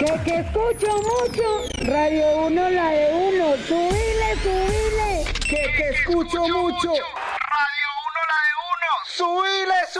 Que escucho mucho. Radio 1, la de 1. Subile, subile. Que escucho mucho. Radio 1, la de 1. Subile, subile.